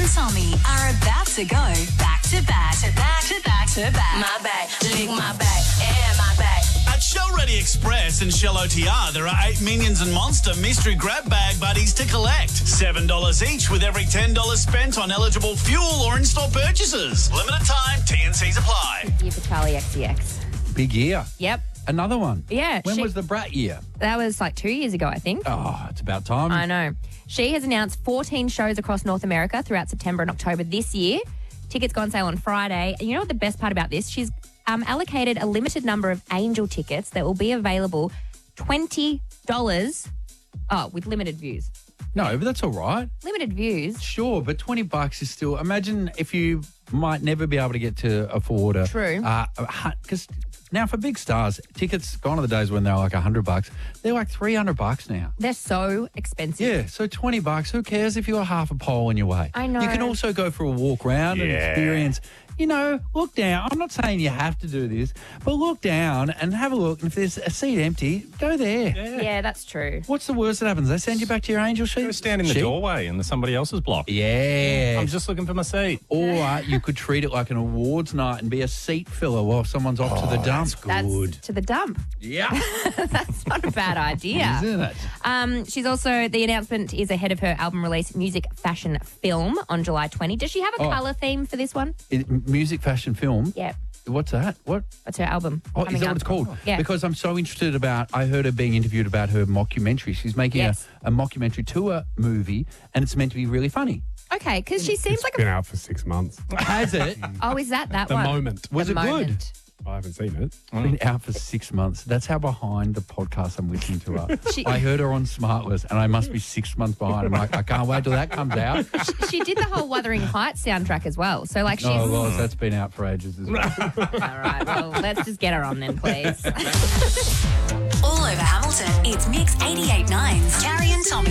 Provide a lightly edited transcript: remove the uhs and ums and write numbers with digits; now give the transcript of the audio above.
and Tommy are about to go back to back to back to back to back. My back, lick my back, and my back. At Shell Ready Express and Shell OTR, there are 8 Minions and Monster mystery grab bag buddies to collect. $7 each with every $10 spent on eligible fuel or in-store purchases. Limited time, T&Cs apply. Year for Charlie XCX. Big year. Yep. Another one. Yeah. When was the Brat year? That was like 2 years ago, I think. Oh, it's about time. I know. She has announced 14 shows across North America throughout September and October this year. Tickets go on sale on Friday. And you know what the best part about this? She's allocated a limited number of Angel tickets that will be available $20 with limited views. No, but that's all right. Limited views. Sure, but $20 is still. Imagine if you might never be able to get to afford a. True. Because now for big stars, tickets gone are the days when they're like $100. They're like $300 now. They're so expensive. Yeah, so $20. Who cares if you got half a pole in your way? I know. You can also go for a walk around and experience. You know, look down. I'm not saying you have to do this, but look down and have a look. And if there's a seat empty, go there. Yeah, that's true. What's the worst that happens? They send you back to your Angel sheet? Go stand in the doorway in somebody else's block. Yeah. I'm just looking for my seat. Or you could treat it like an awards night and be a seat filler while someone's off to the dump. That's to the dump. Yeah. That's not a bad idea. Isn't it? She's also, the announcement is ahead of her album release, Music Fashion Film, on July 20. Does she have a colour theme for this one? Music, fashion, film. Yeah. What's that? What? That's her album. Oh, is coming that up. what it's called? Yeah. Because I'm so interested about, I heard her being interviewed about her mockumentary. She's making a mockumentary tour movie and it's meant to be really funny. Okay, because she seems like Been out for 6 months. Has it? Oh, is that The one? moment. Was The it good? moment. I haven't seen it. Been out for 6 months. That's how behind the podcast I'm listening to her. She- I heard her on Smartless and I must be 6 months behind. I'm like, I can't wait till that comes out. She did the whole Wuthering Heights soundtrack as well. So, like, she's... Oh, well, that's been out for ages as well. All right, well, let's just get her on then, please. All over Hamilton, it's Mix 88.9's Carrie and Tommy.